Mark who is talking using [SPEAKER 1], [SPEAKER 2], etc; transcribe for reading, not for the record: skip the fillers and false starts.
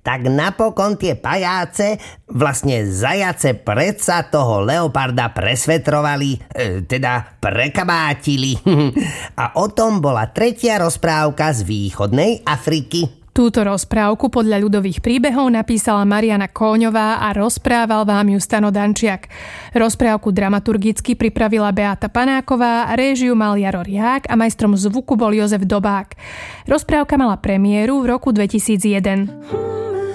[SPEAKER 1] tak napokon tie pajáce, vlastne zajace, predsa toho leoparda presvetrovali, teda prekabátili. A o tom bola tretia rozprávka z východnej Afriky.
[SPEAKER 2] Túto rozprávku podľa ľudových príbehov napísala Mariana Kóňová a rozprával vám ju Stano Dančiak. Rozprávku dramaturgicky pripravila Beata Panáková, réžiu mal Jaro Riák a majstrom zvuku bol Jozef Dobák. Rozprávka mala premiéru v roku 2001.